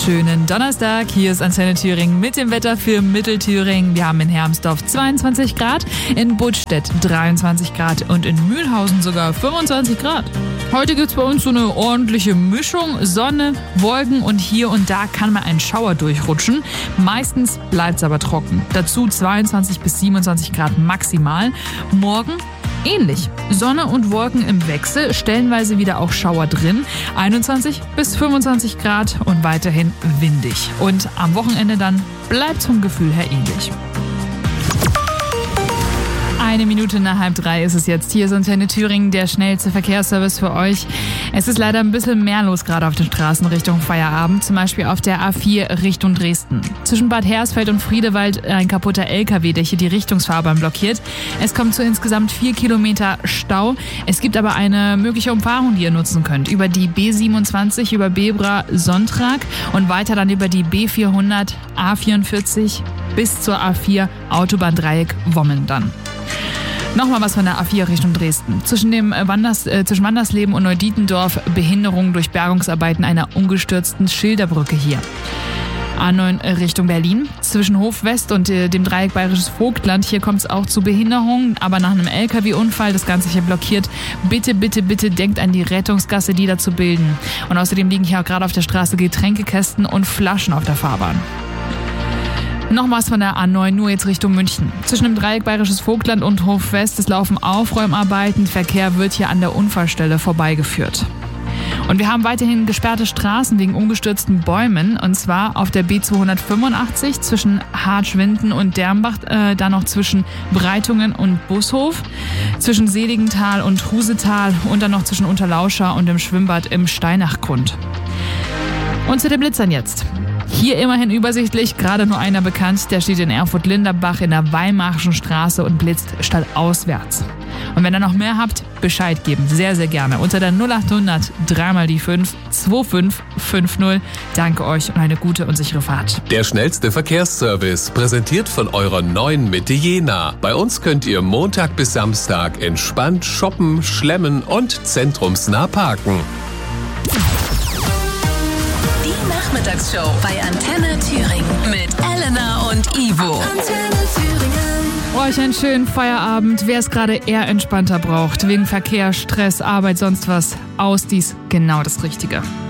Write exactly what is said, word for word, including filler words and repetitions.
Schönen Donnerstag, hier ist Antenne Thüringen mit dem Wetter für Mittelthüringen. Wir haben in Hermsdorf zweiundzwanzig Grad, in Budstedt dreiundzwanzig Grad und in Mühlhausen sogar fünfundzwanzig Grad. Heute gibt's bei uns so eine ordentliche Mischung, Sonne, Wolken und hier und da kann mal ein Schauer durchrutschen. Meistens bleibt's aber trocken. Dazu zweiundzwanzig bis siebenundzwanzig Grad maximal. Morgen ähnlich. Sonne und Wolken im Wechsel, stellenweise wieder auch Schauer drin. einundzwanzig bis fünfundzwanzig Grad und weiterhin windig. Und am Wochenende dann bleibt vom Gefühl her ähnlich. Eine Minute nach halb drei ist es jetzt. Hier ist Antenne Thüringen, der schnellste Verkehrsservice für euch. Es ist leider ein bisschen mehr los gerade auf den Straßen Richtung Feierabend. Zum Beispiel auf der A vier Richtung Dresden. Zwischen Bad Hersfeld und Friedewald ein kaputter L K W, der hier die Richtungsfahrbahn blockiert. Es kommt zu insgesamt vier Kilometer Stau. Es gibt aber eine mögliche Umfahrung, die ihr nutzen könnt. Über die B siebenundzwanzig, über Bebra-Sonntag und weiter dann über die B vierhundert, A vierundvierzig bis zur A vier Autobahndreieck Wommen dann. Nochmal was von der A vier Richtung Dresden. Zwischen dem Wanders, äh, zwischen Wandersleben und Neudietendorf Behinderung durch Bergungsarbeiten einer umgestürzten Schilderbrücke hier. A neun Richtung Berlin. Zwischen Hof West und äh, dem Dreieck Bayerisches Vogtland. Hier kommt es auch zu Behinderungen, aber nach einem L K W-Unfall das Ganze hier blockiert. Bitte, bitte, bitte denkt an die Rettungsgasse, die da zu bilden. Und außerdem liegen hier auch gerade auf der Straße Getränkekästen und Flaschen auf der Fahrbahn. Nochmals von der A neun, nur jetzt Richtung München. Zwischen dem Dreieck Bayerisches Vogtland und Hof West, es laufen Aufräumarbeiten. Verkehr wird hier an der Unfallstelle vorbeigeführt. Und wir haben weiterhin gesperrte Straßen wegen umgestürzten Bäumen. Und zwar auf der B zweihundertfünfundachtzig zwischen Hartschwinden und Dermbach, äh, dann noch zwischen Breitungen und Bushof, zwischen Seligenthal und Husetal und dann noch zwischen Unterlauscha und dem Schwimmbad im Steinachgrund. Und zu den Blitzern jetzt. Hier immerhin übersichtlich, gerade nur einer bekannt, der steht in Erfurt-Linderbach in der Weimarischen Straße und blitzt stadtauswärts. Und wenn ihr noch mehr habt, Bescheid geben, sehr, sehr gerne. Unter der null achthundert drei mal die fünf zwei fünf fünf null. Danke euch und eine gute und sichere Fahrt. Der schnellste Verkehrsservice, präsentiert von eurer neuen Mitte Jena. Bei uns könnt ihr Montag bis Samstag entspannt shoppen, schlemmen und zentrumsnah parken. Nachmittagsshow bei Antenne Thüringen mit Elena und Ivo. Antenne Thüringen. Euch einen schönen Feierabend. Wer es gerade eher entspannter braucht, wegen Verkehr, Stress, Arbeit, sonst was, Ausdies, genau das Richtige.